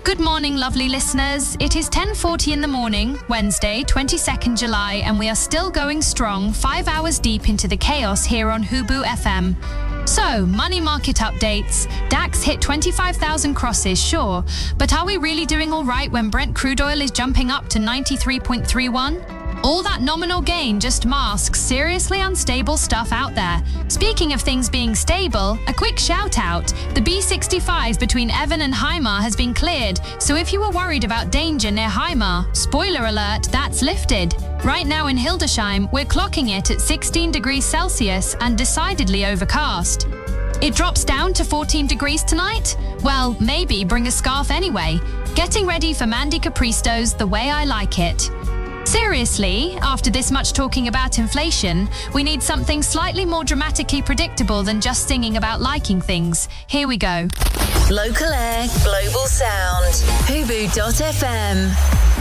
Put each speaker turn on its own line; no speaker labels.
Good morning, lovely listeners. It is 10:40 in the morning, Wednesday, 22nd July, and we are still going strong 5 hours deep into the chaos here on Hubu FM. So, money market updates. DAX hit 25,000 crosses, sure, but are we really doing all right when Brent crude oil is jumping up to 93.31? All that nominal gain just masks seriously unstable stuff out there. Speaking of things being stable, a quick shout out. The B65 between Evan and Heimar has been cleared, so if you were worried about danger near Heimar, spoiler alert, that's lifted. Right now in Hildesheim, we're clocking it at 16 degrees Celsius and decidedly overcast. It drops down to 14 degrees tonight? Well, maybe bring a scarf anyway. Getting ready for Mandy Capristo's The Way I Like It. Seriously, after this much talking about inflation, we need something slightly more dramatically predictable than just singing about liking things. Here we go.
Local air, global sound. Hubu.fm.